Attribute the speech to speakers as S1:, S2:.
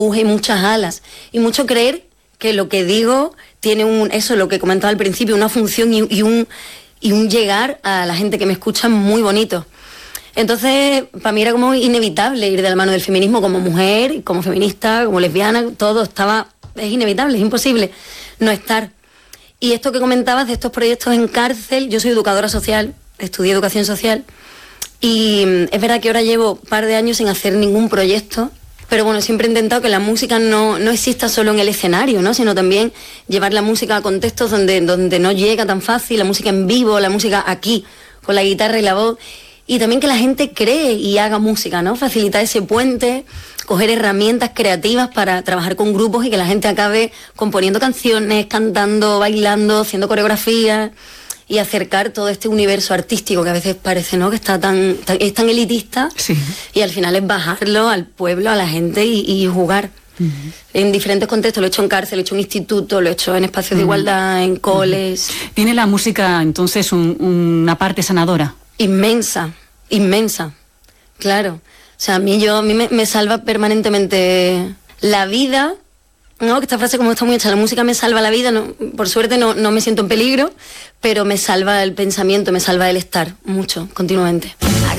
S1: y muchas alas. Y mucho creer que lo que digo tiene eso, lo que comentaba al principio, una función y un llegar a la gente que me escucha muy bonito. Entonces, para mí era como inevitable ir de la mano del feminismo como mujer, como feminista, como lesbiana, todo es inevitable, es imposible no estar. Y esto que comentabas de estos proyectos en cárcel, yo soy educadora social, estudié educación social, y es verdad que ahora llevo un par de años sin hacer ningún proyecto, pero bueno, siempre he intentado que la música no exista solo en el escenario, ¿no? Sino también llevar la música a contextos donde no llega tan fácil, la música en vivo, la música aquí, con la guitarra y la voz. Y también que la gente cree y haga música, ¿no? Facilitar ese puente, coger herramientas creativas para trabajar con grupos y que la gente acabe componiendo canciones, cantando, bailando, haciendo coreografías y acercar todo este universo artístico que a veces parece, ¿no? Que es tan elitista. Sí. Y al final es bajarlo al pueblo, a la gente y jugar. En diferentes contextos, lo he hecho en cárcel, lo he hecho en instituto, lo he hecho en espacios de igualdad, en coles.
S2: ¿Tiene la música entonces una parte sanadora?
S1: Inmensa, claro. O sea, a mí me salva permanentemente la vida, ¿no? Que esta frase como está muy hecha, la música me salva la vida, no, por suerte no me siento en peligro, pero me salva el pensamiento, me salva el estar, mucho, continuamente.